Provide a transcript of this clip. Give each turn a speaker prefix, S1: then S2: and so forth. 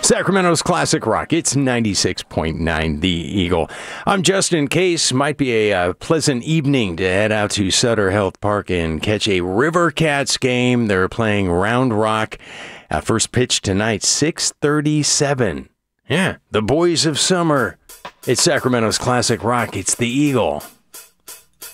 S1: Sacramento's Classic Rock. It's 96.9 The Eagle. I'm Justin Case. Might be a pleasant evening to head out to Sutter Health Park and catch a River Cats game. They're playing Round Rock. First pitch tonight, 6:37. Yeah, the boys of summer. It's Sacramento's Classic Rock. It's The Eagle.